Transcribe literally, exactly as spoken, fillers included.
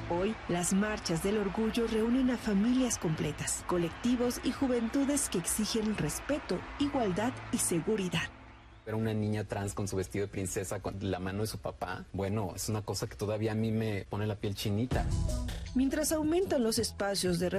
Hoy, las marchas del orgullo reúnen a familias completas, colectivos y juventudes que exigen respeto, igualdad y seguridad. Ver a una niña trans con su vestido de princesa con la mano de su papá, bueno, es una cosa que todavía a mí me pone la piel chinita. Mientras aumentan los espacios de